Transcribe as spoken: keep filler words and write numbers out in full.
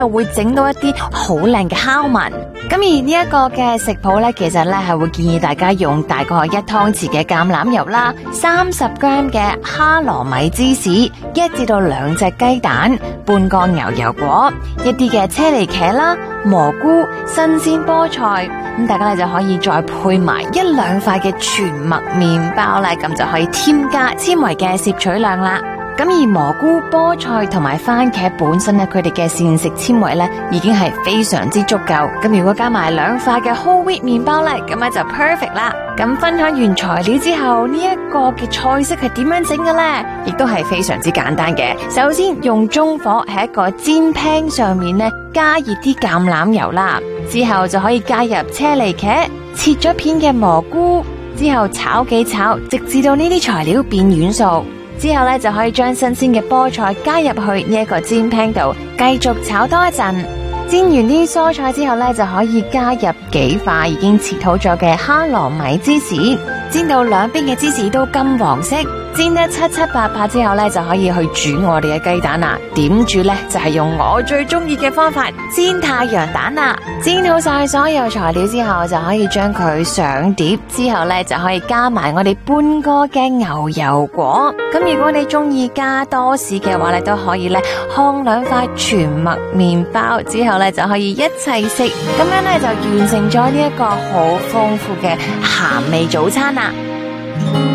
就會整到一啲好靚嘅烤紋。咁而呢一個嘅食譜咧，其實咧係會建議大家用大概一湯匙嘅橄欖油啦，三十 gram 嘅哈羅米芝士，一至到兩隻雞蛋，半個牛油果，一啲嘅車厘茄啦、蘑菇、新鮮菠菜，咁大家咧就可以再配埋一兩塊嘅全麥麵包咧，咁就可以添加纖維嘅攝取量啦。咁而蘑菇、菠菜同埋番茄本身咧，佢哋嘅膳食纖維咧已經係非常之足夠。咁如果加埋兩塊嘅 whole wheat 麵包咧，咁咧就 perfect 啦。咁分享完材料之後，呢一個嘅菜式係點樣整嘅咧？亦都係非常之簡單嘅。首先用中火喺一個煎 pan 上面咧，加熱啲橄欖油啦，之後就可以加入車厘茄、切咗片嘅蘑菇，之後炒幾炒，直至到呢啲材料變軟熟。之後咧就可以將新鮮嘅菠菜加入去呢一個煎 pan 度，繼續炒多一陣。煎完啲蔬菜之後咧，就可以加入幾塊已經切好咗嘅哈羅米芝士，煎到兩邊嘅芝士都金黃色，煎得七七八八之後咧，就可以去煮我哋嘅雞蛋啦。點煮咧就係用我最中意嘅方法，煎太陽蛋啦。煎好晒所有材料之後，就可以將佢上碟，之後咧就可以加埋我哋半個嘅牛油果。咁如果你中意加多士嘅話咧，都可以咧烘兩塊全麥麵包，之後咧就可以一齊食。咁樣咧就完成咗呢一個好豐富嘅鹹味早餐啦。